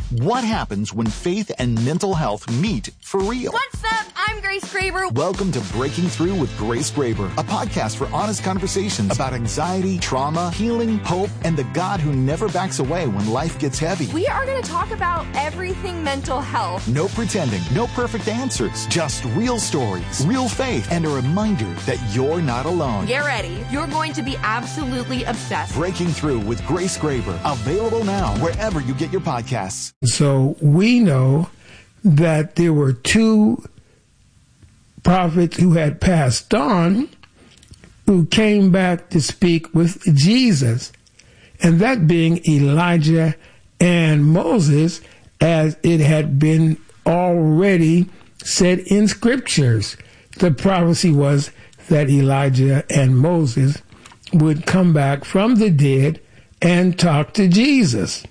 What happens when faith and mental health meet for real? What's up? I'm Grace Graber. Welcome to Breaking Through with Grace Graber, a podcast for honest conversations about anxiety, trauma, healing, hope, and the God who never backs away when life gets heavy. We are going to talk about everything mental health. No pretending, no perfect answers, just real stories, real faith, and a reminder that you're not alone. Get ready. You're going to be absolutely obsessed. Breaking Through with Grace Graber, available now wherever you get your podcasts. So we know that there were two prophets who had passed on who came back to speak with Jesus, and that being Elijah and Moses, as it had been already said in scriptures. The prophecy was that Elijah and Moses would come back from the dead and talk to Jesus.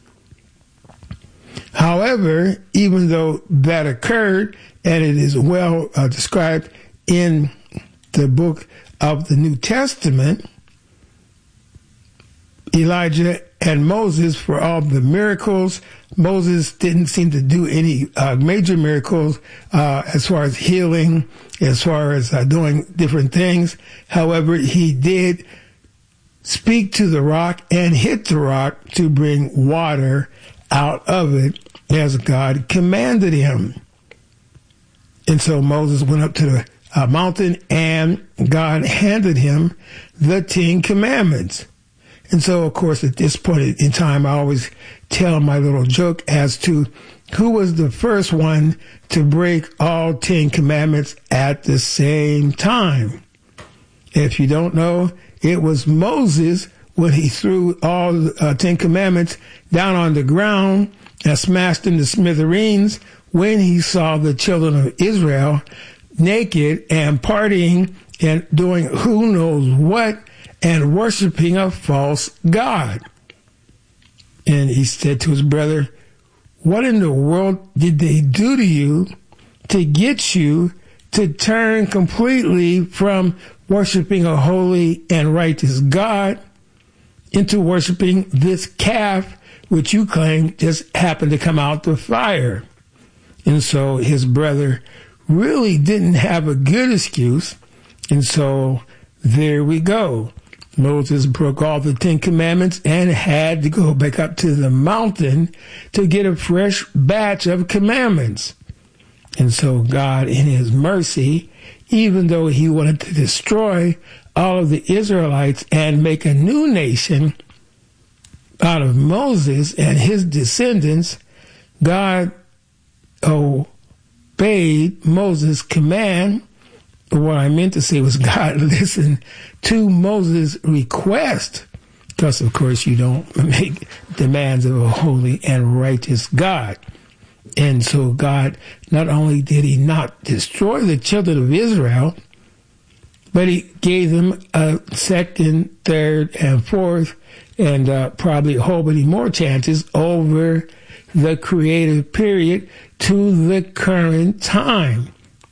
However, even though that occurred, and it is well described in the book of the New Testament, Elijah and Moses, for all the miracles, Moses didn't seem to do any major miracles as far as healing, as far as doing different things. However, he did speak to the rock and hit the rock to bring water out of it as God commanded him. And so Moses went up to the mountain, and God handed him the 10 Commandments. And so, of course, at this point in time, I always tell my little joke as to who was the first one to break all 10 Commandments at the same time. If you don't know, it was Moses when he threw all the 10 Commandments down on the ground and smashed them to smithereens when he saw the children of Israel naked and partying and doing who knows what and worshiping a false god. And he said to his brother, "What in the world did they do to you to get you to turn completely from worshiping a holy and righteous God into worshiping this calf, which you claim just happened to come out the fire?" And so his brother really didn't have a good excuse. And so there we go. Moses broke all the 10 Commandments and had to go back up to the mountain to get a fresh batch of commandments. And so God, in his mercy, even though he wanted to destroy all of the Israelites and make a new nation out of Moses and his descendants, God obeyed Moses' command. What I meant to say was God listened to Moses' request, because, of course, you don't make demands of a holy and righteous God. And so God, not only did he not destroy the children of Israel, but he gave them a second, third, and fourth, and probably a whole many more chances over the creative period to the current time.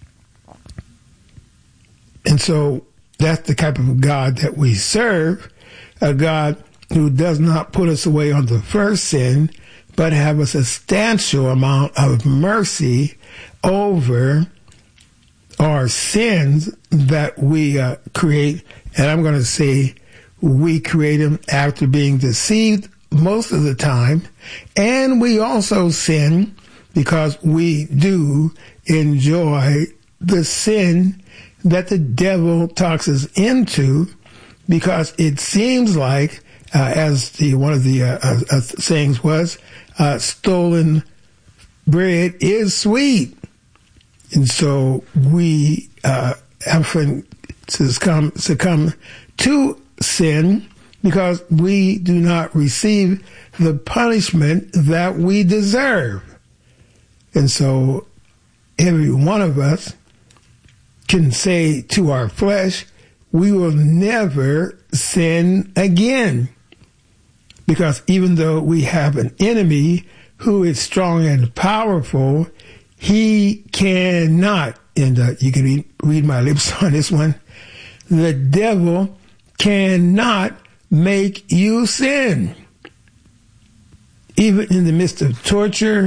And so that's the type of God that we serve, a God who does not put us away on the first sin, but have a substantial amount of mercy over our sins that we create. And I'm going to say we create them after being deceived most of the time. And we also sin because we do enjoy the sin that the devil talks us into, because it seems like, as one of the sayings was, stolen bread is sweet. And so we often succumb to sin because we do not receive the punishment that we deserve. And so every one of us can say to our flesh, we will never sin again. Because even though we have an enemy who is strong and powerful, he cannot, and you can read my lips on this one, the devil cannot make you sin. Even in the midst of torture,